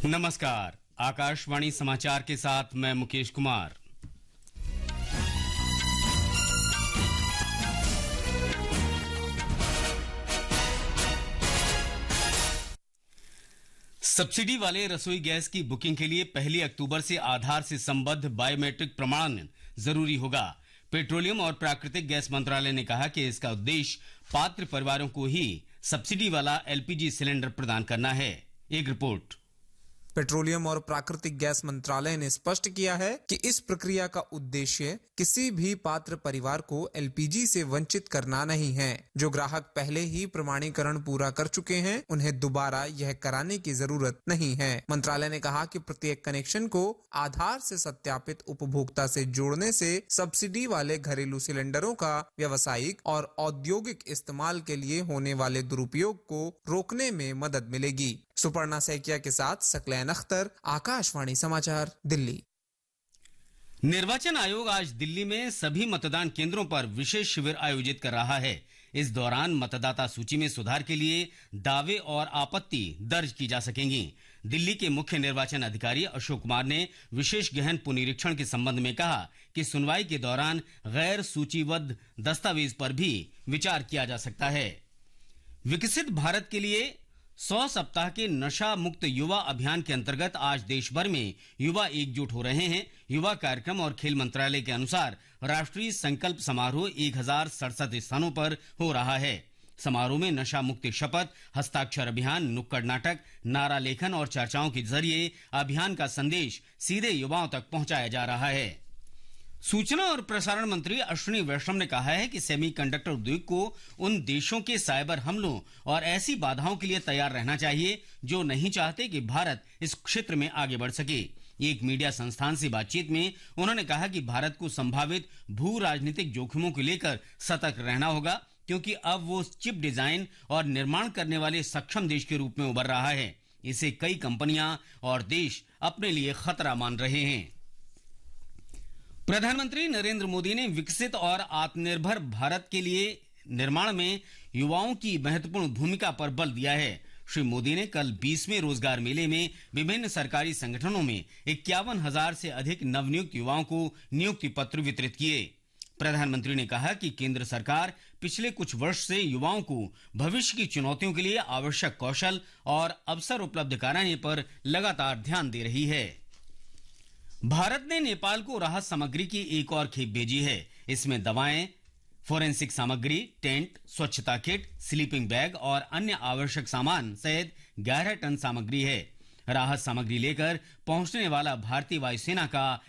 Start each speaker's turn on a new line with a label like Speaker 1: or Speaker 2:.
Speaker 1: नमस्कार, आकाशवाणी समाचार के साथ मैं मुकेश कुमार। सब्सिडी वाले रसोई गैस की बुकिंग के लिए 1 अक्टूबर से आधार से संबद्ध बायोमेट्रिक प्रमाण जरूरी होगा। पेट्रोलियम और प्राकृतिक गैस मंत्रालय ने कहा कि इसका उद्देश्य पात्र परिवारों को ही सब्सिडी वाला एलपीजी सिलेंडर प्रदान करना है। एक रिपोर्ट।
Speaker 2: पेट्रोलियम और प्राकृतिक गैस मंत्रालय ने स्पष्ट किया है कि इस प्रक्रिया का उद्देश्य किसी भी पात्र परिवार को एलपीजी से वंचित करना नहीं है। जो ग्राहक पहले ही प्रमाणीकरण पूरा कर चुके हैं, उन्हें दोबारा यह कराने की जरूरत नहीं है। मंत्रालय ने कहा कि प्रत्येक कनेक्शन को आधार से सत्यापित उपभोक्ता से जोड़ने से सब्सिडी वाले घरेलू सिलेंडरों का व्यावसायिक और औद्योगिक इस्तेमाल के लिए होने वाले दुरुपयोग को रोकने में मदद मिलेगी। सुपर्णा सैकिया के साथ सकलैन अख्तर, आकाशवाणी समाचार, दिल्ली।
Speaker 1: निर्वाचन आयोग आज दिल्ली में सभी मतदान केंद्रों पर विशेष शिविर आयोजित कर रहा है। इस दौरान मतदाता सूची में सुधार के लिए दावे और आपत्ति दर्ज की जा सकेंगी। दिल्ली के मुख्य निर्वाचन अधिकारी अशोक कुमार ने विशेष गहन पुनरीक्षण के संबंध में कहा कि सुनवाई के दौरान गैर सूचीबद्ध दस्तावेज पर भी विचार किया जा सकता है। विकसित भारत के लिए 100 सप्ताह के नशा मुक्त युवा अभियान के अंतर्गत आज देश भर में युवा एकजुट हो रहे हैं। युवा कार्यक्रम और खेल मंत्रालय के अनुसार राष्ट्रीय संकल्प समारोह 1067 स्थानों पर हो रहा है। समारोह में नशा मुक्ति शपथ, हस्ताक्षर अभियान, नुक्कड़ नाटक, नारा लेखन और चर्चाओं के जरिए अभियान का संदेश सीधे युवाओं तक पहुंचाया जा रहा है। सूचना और प्रसारण मंत्री अश्विनी वैष्णव ने कहा है कि सेमीकंडक्टर उद्योग को उन देशों के साइबर हमलों और ऐसी बाधाओं के लिए तैयार रहना चाहिए जो नहीं चाहते कि भारत इस क्षेत्र में आगे बढ़ सके। एक मीडिया संस्थान से बातचीत में उन्होंने कहा कि भारत को संभावित भू राजनीतिक जोखिमों को लेकर सतर्क रहना होगा, क्योंकि अब वो चिप डिजाइन और निर्माण करने वाले सक्षम देश के रूप में उभर रहा है। इसे कई कंपनियां और देश अपने लिए खतरा मान रहे हैं। प्रधानमंत्री नरेंद्र मोदी ने विकसित और आत्मनिर्भर भारत के लिए निर्माण में युवाओं की महत्वपूर्ण भूमिका पर बल दिया है। श्री मोदी ने कल 20वें रोजगार मेले में विभिन्न सरकारी संगठनों में 51,000 से अधिक नवनियुक्त युवाओं को नियुक्ति पत्र वितरित किए। प्रधानमंत्री ने कहा कि केंद्र सरकार पिछले कुछ वर्ष से युवाओं को भविष्य की चुनौतियों के लिए आवश्यक कौशल और अवसर उपलब्ध कराने पर लगातार ध्यान दे रही है। भारत ने नेपाल को राहत सामग्री की एक और खेप भेजी है। इसमें दवाएं, फोरेंसिक सामग्री, टेंट, स्वच्छता किट, स्लीपिंग बैग और अन्य आवश्यक सामान सहित 11 टन सामग्री है। राहत सामग्री लेकर पहुंचने वाला भारतीय वायुसेना का